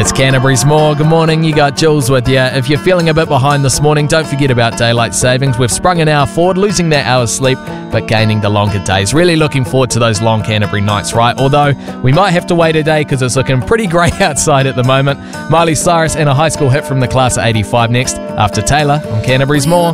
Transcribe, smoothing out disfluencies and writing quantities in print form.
It's Canterbury's More. Good morning, you got Jules with you. If you're feeling a bit behind this morning, don't forget about daylight savings. We've sprung an hour forward, losing that hour's sleep, but gaining the longer days. Really looking forward to those long Canterbury nights, right? Although we might have to wait a day because it's looking pretty grey outside at the moment. Miley Cyrus and a high school hit from the class of 85 next, after Taylor on Canterbury's More.